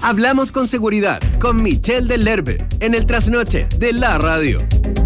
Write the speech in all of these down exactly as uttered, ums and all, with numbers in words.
Hablamos con seguridad con Michelle del Lerbe en el Trasnoche de la Radio.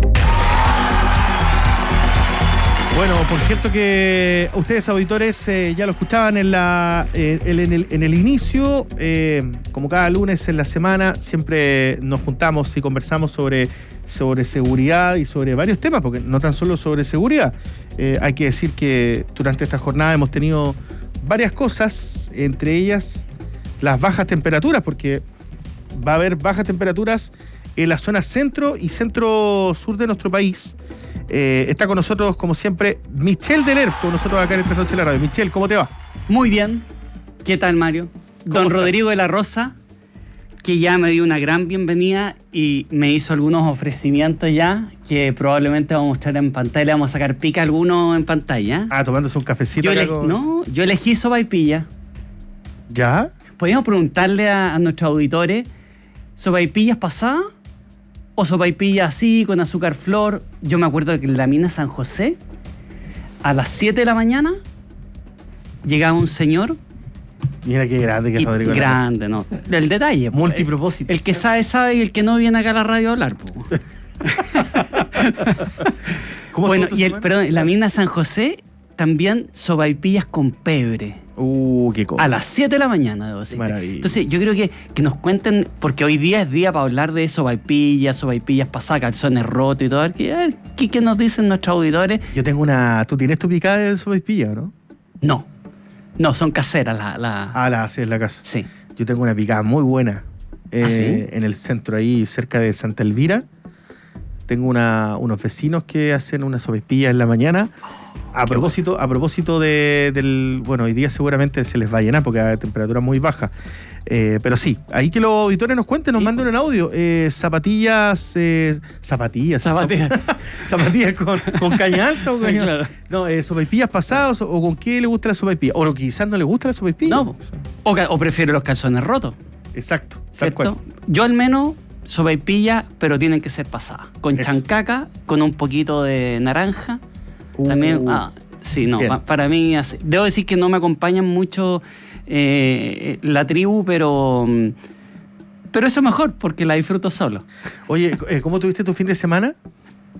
Bueno, por cierto que ustedes auditores eh, ya lo escuchaban en, la, eh, en, el, en el inicio, eh, como cada lunes en la semana, siempre nos juntamos y conversamos sobre, sobre seguridad y sobre varios temas, porque no tan solo sobre seguridad. Eh, hay que decir que durante esta jornada hemos tenido varias cosas, entre ellas las bajas temperaturas, porque va a haber bajas temperaturas en la zona centro y centro-sur de nuestro país. Eh, está con nosotros, como siempre, Michelle del Lerbe, con nosotros acá en el Trasnoche de la Radio. Michelle, ¿cómo te va? Muy bien. ¿Qué tal, Mario? Don estás? Rodrigo de la Rosa, que ya me dio una gran bienvenida y me hizo algunos ofrecimientos ya, que probablemente vamos a mostrar en pantalla. Le vamos a sacar pica a algunos en pantalla. Ah, tomándose un cafecito. Yo acá ele- con... No, yo elegí sopaipilla. ¿Ya? Podríamos preguntarle a, a nuestros auditores, ¿sopaipillas pasadas? O sopaipilla así, con azúcar flor. Yo me acuerdo que en la mina San José, a las siete de la mañana, llegaba un señor. Mira qué grande que es Rodrigo. Grande, ¿no? El detalle. Multipropósito. El, el que sabe, sabe, y el que no viene acá a la radio a hablar. ¿Cómo bueno, y el, semana? perdón, en la mina San José, también sopaipillas con pebre. Uh, qué cosa. A las siete de la mañana, debo decir. Maravilla. Entonces, yo creo que, que nos cuenten, porque hoy día es día para hablar de sopaipillas, sopaipillas pasadas, calzones rotos y todo. A ver, ¿qué, a ver, ¿qué, qué nos dicen nuestros auditores? Yo tengo una... ¿Tú tienes tu picada de sopaipilla, no? No. No, son caseras las... La... Ah, la haces en la casa. Sí. Yo tengo una picada muy buena. Eh, ¿Ah, sí? En el centro, ahí cerca de Santa Elvira. Tengo una, unos vecinos que hacen una sopaipilla en la mañana. A propósito, a propósito de, del... Bueno, hoy día seguramente se les va a llenar porque hay temperaturas muy bajas. Eh, pero sí, ahí que los auditores nos cuenten, nos sí. manden un audio. Eh, zapatillas... Eh, zapatillas. Zapatillas. Zapatillas con, con caña alta o caña... Claro. No, eh, sopaipillas pasadas o, o con qué le gusta la sopaipilla. O quizás no le gusta la sopaipilla. No, o, o prefiero los calzones rotos. Exacto. ¿Cierto? Tal cual. Yo al menos... sopaipilla, pero tienen que ser pasadas. Con Eso. chancaca, con un poquito de naranja. Uh, También, ah, sí, no, pa, para mí, así. Debo decir que no me acompañan mucho eh, la tribu, pero, pero eso es mejor, porque la disfruto solo. Oye, ¿cómo tuviste tu fin de semana?